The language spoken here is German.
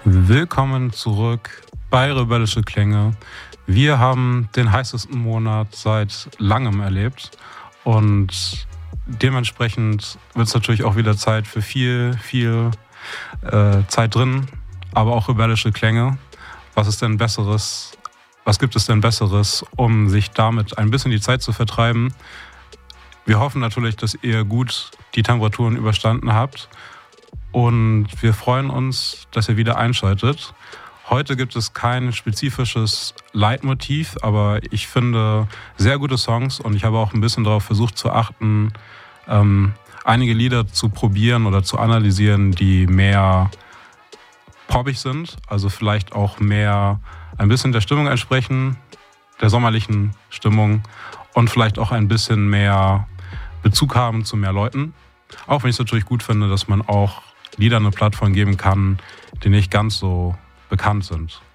Willkommen zurück bei Rebellische Klänge. Wir haben den heißesten Monat seit langem erlebt und dementsprechend wird es natürlich auch wieder Zeit für viel Zeit drin, aber auch rebellische Klänge. Was gibt es denn Besseres, um sich damit ein bisschen die Zeit zu vertreiben? Wir hoffen natürlich, dass ihr gut die Temperaturen überstanden habt. Und wir freuen uns, dass ihr wieder einschaltet. Heute gibt es kein spezifisches Leitmotiv, aber ich finde sehr gute Songs und ich habe auch ein bisschen darauf versucht zu achten, einige Lieder zu probieren oder zu analysieren, die mehr poppig sind, also vielleicht auch mehr ein bisschen der Stimmung entsprechen, der sommerlichen Stimmung und vielleicht auch ein bisschen mehr Bezug haben zu mehr Leuten. Auch wenn ich es natürlich gut finde, dass man auch Lieder eine Plattform geben kann, die nicht ganz so bekannt sind.